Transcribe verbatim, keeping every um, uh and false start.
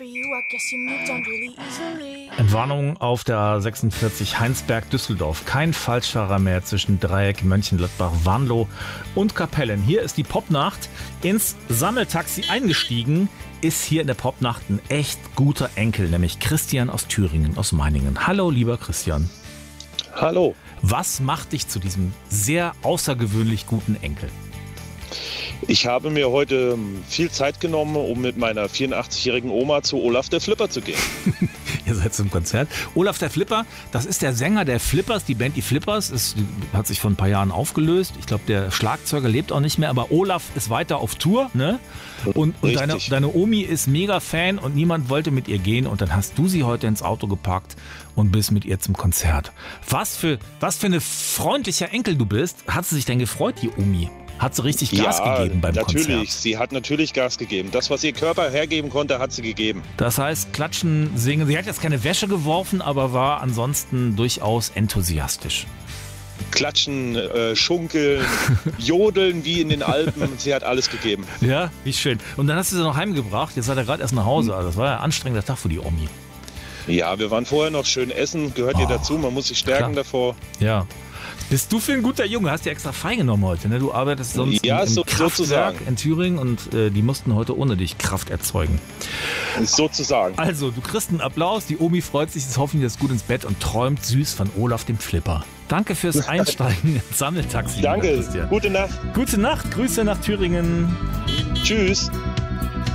Entwarnung auf der sechsundvierzig Heinsberg-Düsseldorf. Kein Falschfahrer mehr zwischen Dreieck, Mönchengladbach, Warnloh und Kapellen. Hier ist die Popnacht. Ins Sammeltaxi eingestiegen ist hier in der Popnacht ein echt guter Enkel, nämlich Christian aus Thüringen, aus Meiningen. Hallo, lieber Christian. Hallo. Was macht dich zu diesem sehr außergewöhnlich guten Enkel? Ich habe mir heute viel Zeit genommen, um mit meiner vierundachtzigjährigen Oma zu Olaf der Flipper zu gehen. Ihr seid zum Konzert. Olaf der Flipper, das ist der Sänger der Flippers. Die Band Die Flippers ist, hat sich vor ein paar Jahren aufgelöst. Ich glaube, der Schlagzeuger lebt auch nicht mehr, aber Olaf ist weiter auf Tour. Ne? Und, und deine, deine Omi ist mega Fan und niemand wollte mit ihr gehen. Und dann hast du sie heute ins Auto gepackt und bist mit ihr zum Konzert. Was für, was für eine freundlicher Enkel du bist. Hat sie sich denn gefreut, die Omi? Hat sie richtig Gas ja, gegeben beim natürlich. Konzert? Natürlich, sie hat natürlich Gas gegeben. Das, was ihr Körper hergeben konnte, hat sie gegeben. Das heißt, klatschen, singen. Sie hat jetzt keine Wäsche geworfen, aber war ansonsten durchaus enthusiastisch. Klatschen, äh, schunkeln, jodeln wie in den Alpen. Sie hat alles gegeben. Ja, wie schön. Und dann hast du sie noch heimgebracht. Jetzt seid ihr gerade erst nach Hause. Also das war ja ein anstrengender Tag für die Omi. Ja, wir waren vorher noch schön essen. Gehört oh, ihr dazu. Man muss sich stärken klar. davor. Ja. Bist du für ein guter Junge? Hast dir extra freigenommen heute, ne? Du arbeitest sonst ja, im, im so, Kraftwerk sozusagen. in Thüringen und äh, die mussten heute ohne dich Kraft erzeugen. Sozusagen. Also, du kriegst einen Applaus, die Omi freut sich, ist hoffentlich jetzt gut ins Bett und träumt süß von Olaf dem Flipper. Danke fürs Einsteigen ins Sammeltaxi. Danke, gute Nacht. Gute Nacht, Grüße nach Thüringen. Tschüss.